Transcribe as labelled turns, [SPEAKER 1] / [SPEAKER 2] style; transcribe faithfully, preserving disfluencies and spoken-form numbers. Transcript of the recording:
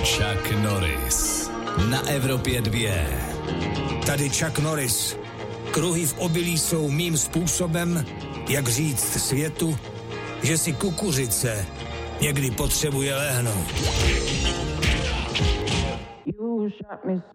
[SPEAKER 1] Chuck Norris na Evropě dvě.
[SPEAKER 2] Tady Chuck Norris. Kruhy v obilí jsou mým způsobem, jak říct světu, že si kukuřice někdy potřebuje lehnout. You shot me